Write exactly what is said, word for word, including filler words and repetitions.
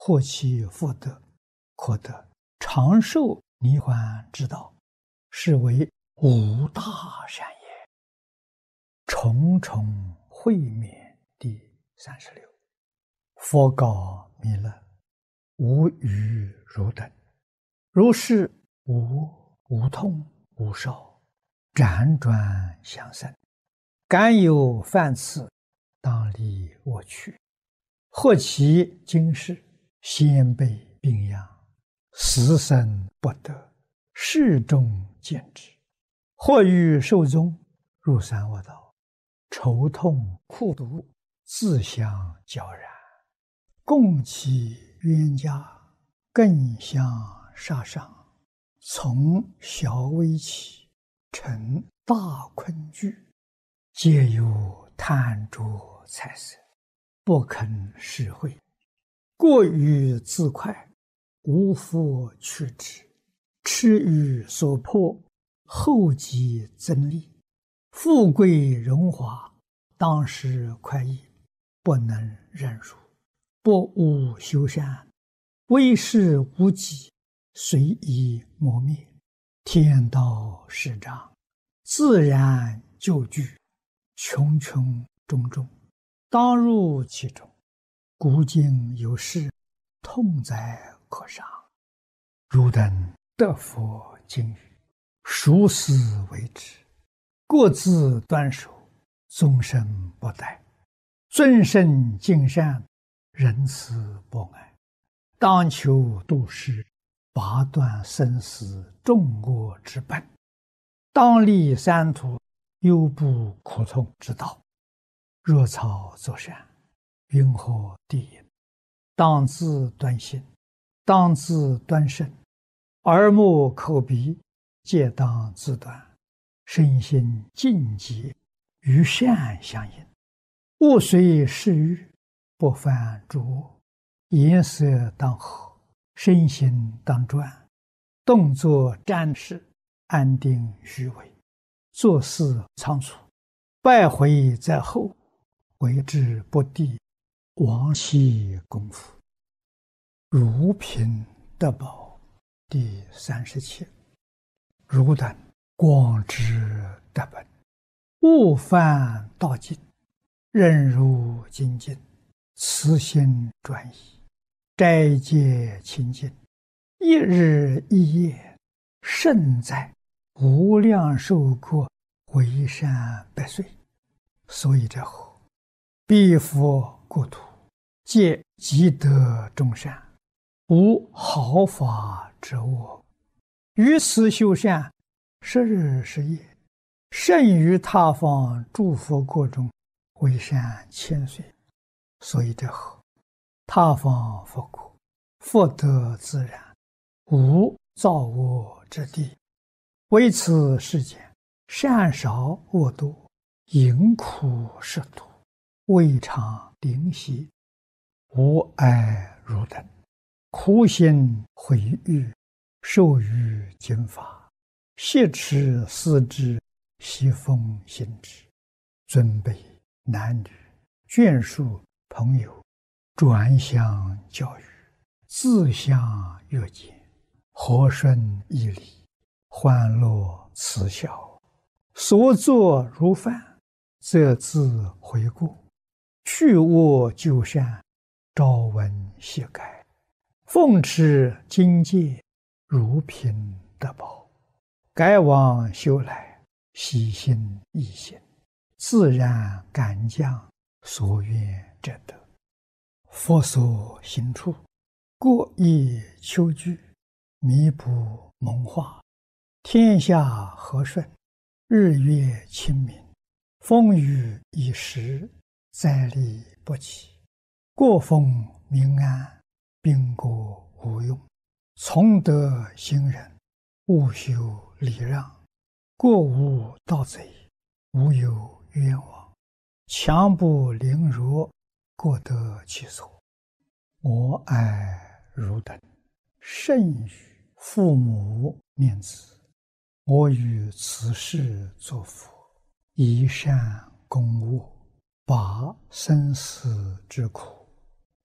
获其福德，可得长寿离患之道，是为无大善也。重重会面第三十六。佛告弥勒：无余汝等，如是无无痛无少，辗转相生，敢有犯次，当离我去。或其今世先辈病殃，死生不得，世众见之。或欲寿终，入三恶道，愁痛苦毒，自相交然，共其冤家，更相杀伤，从小危起，成大困惧，皆有贪着财色，不肯施惠，过于自快，无复去之，痴于所迫，后继增利，富贵荣华，当时快意，不能忍辱，不务修善，为事无己，随意磨灭，天道始彰，自然就具，穷穷种种，当入其中。古今有事，痛哉可伤。汝等得佛经语，熟思为之，各自端守，终身不殆，尊圣敬善，仁慈博爱，当求度世，拔断生死众恶之本，当立三途，忧怖苦痛之道。若草作善，云何地也？当自端心，当自端身，耳目口鼻皆当自端，身心净洁，与善相应，勿随世欲，不犯诸恶，颜色当和，身心当专，动作瞻视，安定虚伪，做事仓促，败毁在后，为之不第，亡其功夫。如贫得宝第三十七。汝等广知德本，勿犯道尽，任如精进，慈心专一，斋戒清净，一日一夜，胜在无量寿国，为善百岁。所以者后，彼佛国土，皆积德众善，无毫发之恶，于此修善，十日十夜，胜于他方诸佛国中，为善千岁。所以者后，他方佛国，福德自然，无造恶之地。为此世间，善少恶多，淫苦食毒，未尝灵犀，无碍汝等，苦心毁誉，受于经法，挟持思之，习奉行之，尊卑男女，眷属朋友，转相教育，自相约见，和顺义理，欢乐慈孝，所作如犯，则自悔过，去恶就善，朝闻夕改，奉持经戒，如贫得宝，改往修来，喜心易行，自然感将所愿者得。佛所行处，过意求具，弥补蒙化，天下和顺，日月清明，风雨已时，灾利不起，过风民安，兵国无用，从德行人，勿修礼让，过无盗贼，无有冤枉，强不凌辱，各得其所。我爱汝等，甚于父母念子，我于此世作佛，以善攻恶，拔生死之苦，